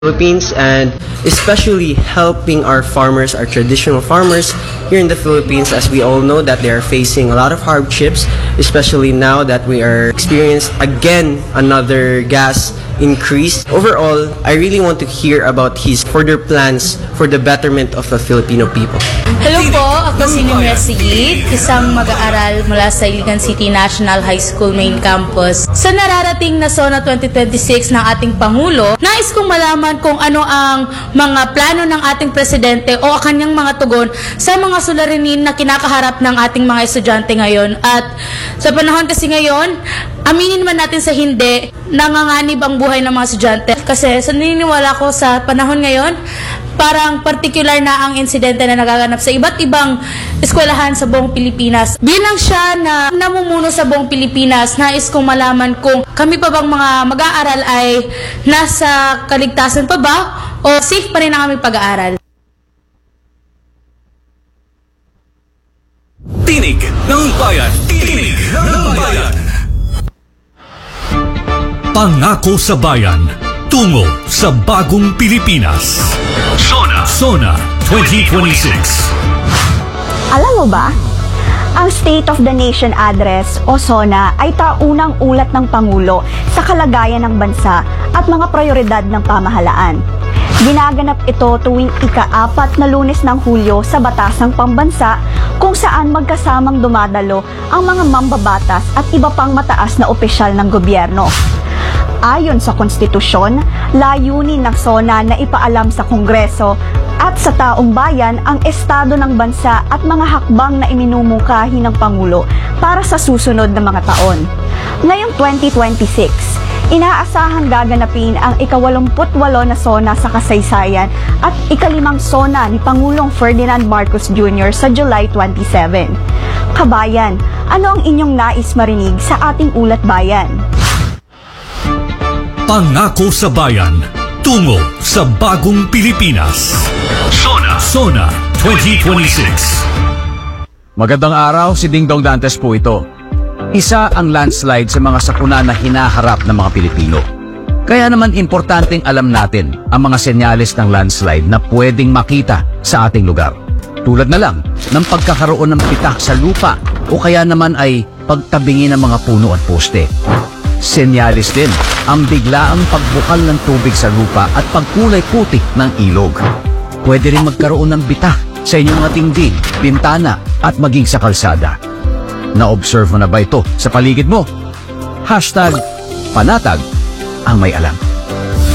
Philippines, and especially helping our farmers, our traditional farmers here in the Philippines, as we all know that they are facing a lot of hardships, especially now that we are experiencing again another gas increase. Overall, I really want to hear about his further plans for the betterment of the Filipino people. Hello po, ako si Nimia Sigit, isang mag-aaral mula sa Iligan City National High School Main Campus. Sa nararating na SONA 2026 ng ating Pangulo, nais kong malaman kung ano ang mga plano ng ating Presidente o kanyang mga tugon sa mga suliranin na kinakaharap ng ating mga estudyante ngayon. At sa panahon kasi ngayon, aminin man natin sa hindi, nanganganib ang buhay ng mga estudyante. Kasi sa naniniwala ko sa panahon ngayon, parang particular na ang insidente na nagaganap sa iba't ibang eskwelahan sa buong Pilipinas. Bilang siya na namumuno sa buong Pilipinas, nais kong malaman kung kami pa bang mga mag-aaral ay nasa kaligtasan pa ba o safe pa rin ang aming pag-aaral. Tinig ng Bayan! Tinig ng Bayan! Pangako sa Bayan, tungo sa bagong Pilipinas. SONA 2026. Alam mo ba, ang State of the Nation Address o SONA ay taunang ulat ng Pangulo sa kalagayan ng bansa at mga prioridad ng pamahalaan. Ginaganap ito tuwing ika-4 na Lunes ng Hulyo sa Batasang Pambansa, kung saan magkasamang dumadalo ang mga mambabatas at iba pang mataas na opisyal ng gobyerno. Ayon sa konstitusyon, layunin ng SONA na ipaalam sa Kongreso at sa taong bayan ang estado ng bansa at mga hakbang na iminumungkahi ng Pangulo para sa susunod na mga taon. Ngayong 2026, inaasahang gaganapin ang ika-88 na SONA sa kasaysayan at ika-5 SONA ni Pangulong Ferdinand Marcos Jr. sa July 27. Kabayan, ano ang inyong nais marinig sa ating ulat bayan? Pangako sa Bayan, tungo sa bagong Pilipinas. SONA 2026. Magandang araw, si Ding Dong Dantes po ito. Isa ang landslide sa mga sakuna na hinaharap ng mga Pilipino. Kaya naman importanteng alam natin ang mga senyales ng landslide na pwedeng makita sa ating lugar. Tulad na lang ng pagkakaroon ng pitak sa lupa o kaya naman ay pagtabingi ng mga puno at poste. Senyales din ang biglaang pagbukal ng tubig sa lupa at pagkulay puti ng ilog. Pwede rin magkaroon ng bitak sa inyong mga dingding, bintana at maging sa kalsada. Na-observe mo na ba ito sa paligid mo? #panatag ang may alam.